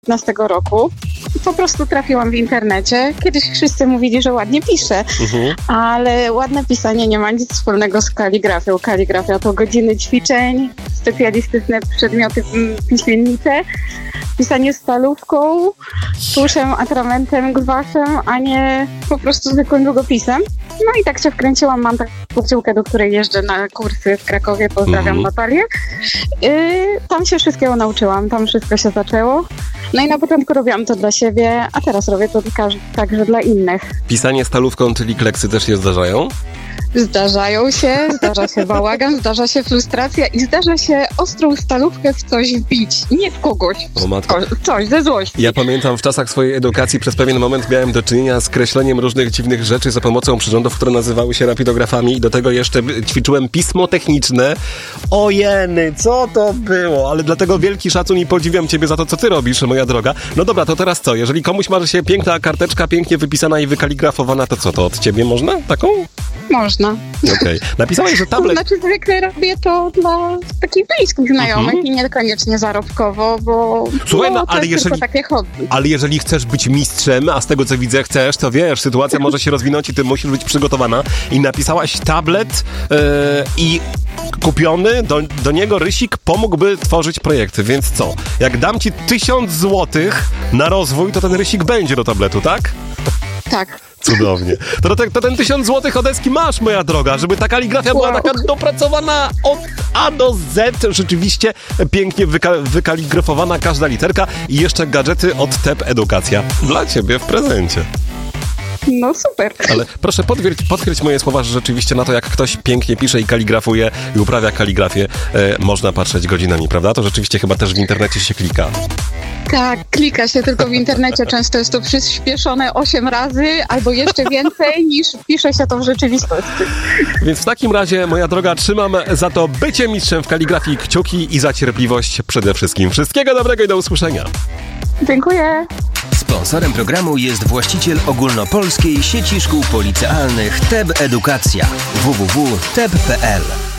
2015 roku. Po prostu trafiłam w internecie. Kiedyś wszyscy mówili, że ładnie piszę, ale ładne pisanie nie ma nic wspólnego z kaligrafią. Kaligrafia to godziny ćwiczeń, specjalistyczne przedmioty piśmiennicze, pisanie stalówką, tuszem, atramentem, gwaszem, a nie po prostu zwykłym długopisem. No i tak się wkręciłam. Mam taką przyjaciółkę, do której jeżdżę na kursy w Krakowie. Pozdrawiam Natalię. Tam się wszystkiego nauczyłam. Tam wszystko się zaczęło. No i na początku robiłam to dla siebie, a teraz robię to także dla innych. Pisanie stalówką, czyli kleksy też się zdarzają? Zdarza się bałagan, zdarza się frustracja i zdarza się ostrą stalówkę w coś wbić. Nie w kogoś, w coś ze złości. Ja pamiętam, w czasach swojej edukacji przez pewien moment miałem do czynienia z kreśleniem różnych dziwnych rzeczy za pomocą przyrządów, które nazywały się rapidografami i do tego jeszcze ćwiczyłem pismo techniczne. Ojeny, co to było? Ale dlatego wielki szacun i podziwiam ciebie za to, co ty robisz, moja droga. No dobra, to teraz co? Jeżeli komuś marzy się piękna karteczka, pięknie wypisana i wykaligrafowana, to co? To od ciebie można taką? Można. Okej. Napisałeś, że tablet... Znaczy zwykle robię to dla takich bliskich znajomych i niekoniecznie zarobkowo, bo słuchaj, to jest tylko takie hobby. Ale jeżeli chcesz być mistrzem, a z tego co widzę chcesz, to wiesz, sytuacja może się rozwinąć i ty musisz być przygotowana. I napisałaś tablet i kupiony do niego rysik pomógłby tworzyć projekty, więc co? Jak dam ci 1000 złotych na rozwój, to ten rysik będzie do tabletu, tak? Tak. Cudownie. To ten 1000 złotych Odeski masz, moja droga, żeby ta kaligrafia była taka dopracowana od A do Z, rzeczywiście pięknie wykaligrafowana każda literka i jeszcze gadżety od TEP Edukacja dla ciebie w prezencie. No super. Ale proszę potwierdzić moje słowa, że rzeczywiście na to, jak ktoś pięknie pisze i kaligrafuje i uprawia kaligrafię, można patrzeć godzinami, prawda? To rzeczywiście chyba też w internecie się klika. Tak, klika się tylko w internecie. Często jest to przyspieszone 8 razy albo jeszcze więcej niż pisze się to w rzeczywistości. Więc w takim razie, moja droga, trzymam za to bycie mistrzem w kaligrafii kciuki i za cierpliwość przede wszystkim. Wszystkiego dobrego i do usłyszenia. Dziękuję. Sponsorem programu jest właściciel ogólnopolskiej sieci szkół policealnych TEB Edukacja www.teb.pl